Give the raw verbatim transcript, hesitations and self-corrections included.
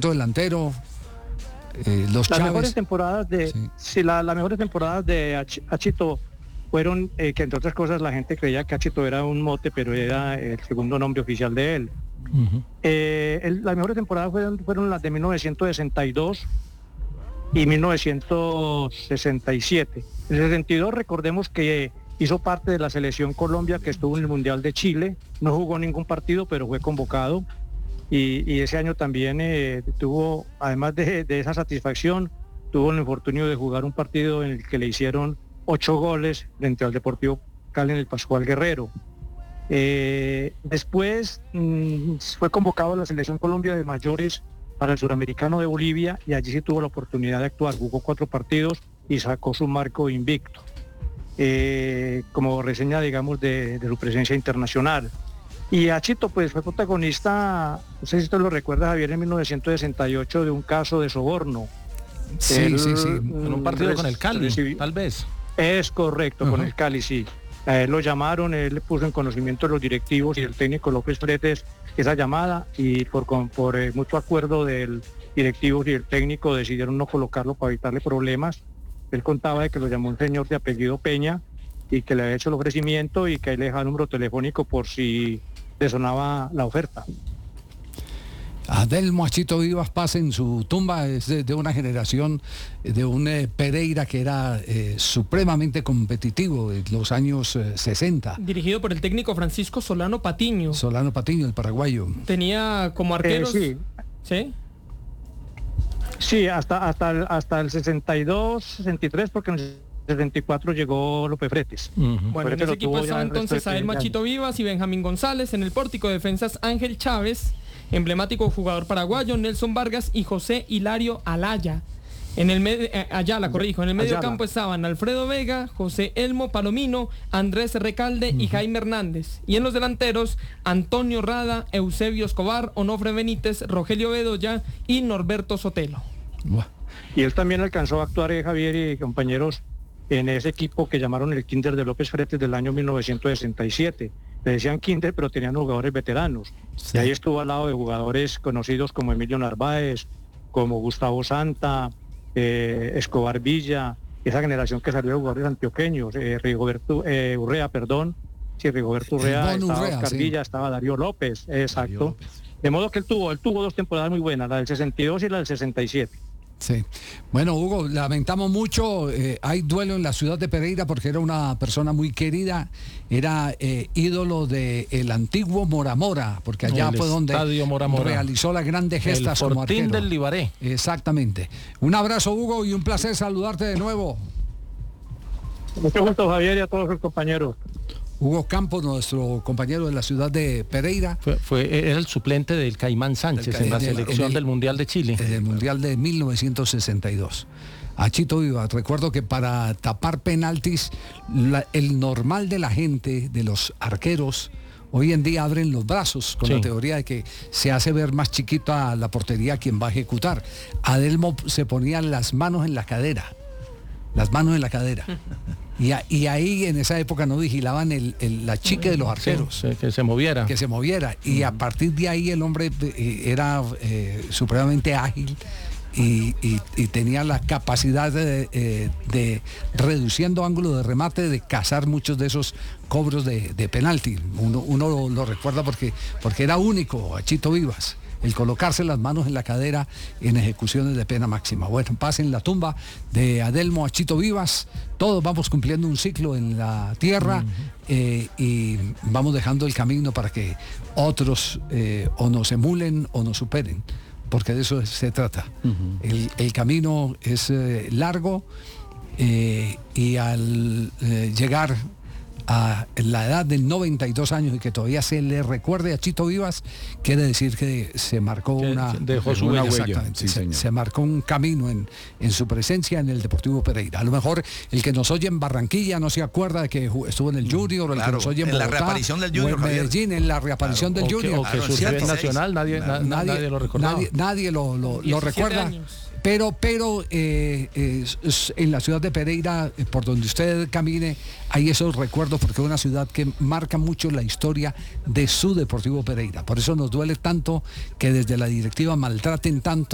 Achito delantero, eh, los Las Chávez. mejores temporadas de, sí. Sí, la, las mejores temporadas de Ach, Achito fueron eh, que entre otras cosas la gente creía que Achito era un mote, pero era el segundo nombre oficial de él. Uh-huh. Eh, el, las mejores temporadas fueron, fueron las de mil novecientos sesenta y dos y mil novecientos sesenta y siete. En el sesenta y dos recordemos que hizo parte de la selección Colombia que estuvo en el Mundial de Chile, no jugó ningún partido, pero fue convocado. Y, y ese año también eh, tuvo, además de, de esa satisfacción, tuvo el infortunio de jugar un partido en el que le hicieron ocho goles frente al Deportivo Cali en el Pascual Guerrero. Eh, después mmm, fue convocado a la Selección Colombia de mayores para el Suramericano de Bolivia y allí sí tuvo la oportunidad de actuar, jugó cuatro partidos y sacó su marco invicto, eh, como reseña, digamos, de, de su presencia internacional. Y Achito pues fue protagonista, no sé si usted lo recuerda, Javier, en mil novecientos sesenta y ocho de un caso de soborno. Sí, Él, sí, sí. En un partido res, con el Cali, recibió, tal vez. Es correcto, uh-huh. con el Cali, sí. A él lo llamaron, él le puso en conocimiento de los directivos y el técnico López Fretes esa llamada y por, por eh, mutuo acuerdo del directivo y el técnico decidieron no colocarlo para evitarle problemas. Él contaba de que lo llamó un señor de apellido Peña y que le había hecho el ofrecimiento y que ahí le dejaba el número telefónico por si le sonaba la oferta. Adelmo Achito Vivas pasa en su tumba, es de, de una generación de un eh, Pereira que era eh, supremamente competitivo en los años eh, sesenta. Dirigido por el técnico Francisco Solano Patiño. Solano Patiño, el paraguayo. Tenía como arqueros... Eh, sí. ¿Sí? Sí, hasta, hasta, el, hasta el sesenta y dos, sesenta y tres, porque en el sesenta y cuatro llegó López Fretes. Uh-huh. Bueno, en ese equipo estaba entonces Adelmo Achito Vivas y Benjamín González, en el pórtico de defensas Ángel Chávez, emblemático jugador paraguayo, Nelson Vargas y José Hilario Alaya. En el medio, eh, Ayala, corrijo, en el medio campo estaban Alfredo Vega, José Elmo Palomino, Andrés Recalde uh-huh. y Jaime Hernández. Y en los delanteros, Antonio Rada, Eusebio Escobar, Onofre Benítez, Rogelio Bedoya y Norberto Sotelo. Uh-huh. Y él también alcanzó a actuar, eh, Javier y compañeros, en ese equipo que llamaron el Kinder de López Fretes del año mil novecientos sesenta y siete. Le decían Kinder, pero tenían jugadores veteranos. Sí. Y ahí estuvo al lado de jugadores conocidos como Emilio Narváez, como Gustavo Santa, eh, Escobar Villa, esa generación que salió de jugadores antioqueños, eh, Rigoberto eh, Urrea, perdón, sí, Rigoberto Urrea, estaba Urrea, Oscar sí. Villa, estaba Darío López, exacto. Darío López. De modo que él tuvo, él tuvo dos temporadas muy buenas, la del sesenta y dos y la del sesenta y siete. Sí. Bueno, Hugo, lamentamos mucho, eh, hay duelo en la ciudad de Pereira porque era una persona muy querida, era eh, ídolo del de antiguo Mora Mora, porque allá el fue donde Mora Mora. realizó las grandes gestas el como arquero. Fortín del Libaré. Exactamente. Un abrazo, Hugo, y un placer saludarte de nuevo. Mucho gusto, Javier, y a todos los compañeros. Hugo Campos, nuestro compañero de la ciudad de Pereira. Fue, fue era el suplente del Caimán Sánchez del, en la selección en el, del Mundial de Chile. En el Mundial de mil novecientos sesenta y dos. Achito Vivas, recuerdo que para tapar penaltis, la, el normal de la gente, de los arqueros, hoy en día abren los brazos con sí. la teoría de que se hace ver más chiquita la portería quien va a ejecutar. Adelmo se ponía las manos en la cadera. Las manos en la cadera. Y, a, y ahí en esa época no vigilaban el, el, la chica de los arqueros. Sí, que se moviera. Que se moviera. Y a partir de ahí el hombre eh, era eh, supremamente ágil y, y, y tenía la capacidad de, eh, de, reduciendo ángulo de remate, de cazar muchos de esos cobros de, de penalti. Uno, uno lo, lo recuerda porque, porque era único, Achito Vivas, el colocarse las manos en la cadera en ejecuciones de pena máxima. Bueno, pasen la tumba de Adelmo Achito Vivas. Todos vamos cumpliendo un ciclo en la tierra uh-huh. eh, y vamos dejando el camino para que otros eh, o nos emulen o nos superen, porque de eso se trata. Uh-huh. El, el camino es eh, largo eh, y al eh, llegar a la edad de noventa y dos años y que todavía se le recuerde a Achito Vivas, quiere decir que se marcó que una, dejó su una huella. Exactamente, sí, se, se marcó un camino en, en su presencia en el Deportivo Pereira. A lo mejor el que nos oye en Barranquilla no se acuerda de que estuvo en el Junior, o el claro, que nos oye en, en Bogotá, la reaparición del Junior, o en Medellín, en la reaparición claro, del o Junior. Que, o que surgió en Nacional, nadie, claro. na, nadie, nadie lo recordaba. Nadie, nadie lo, lo, lo recuerda. Años. Pero, pero eh, eh, en la ciudad de Pereira, eh, por donde usted camine, hay esos recuerdos porque es una ciudad que marca mucho la historia de su Deportivo Pereira. Por eso nos duele tanto que desde la directiva maltraten tanto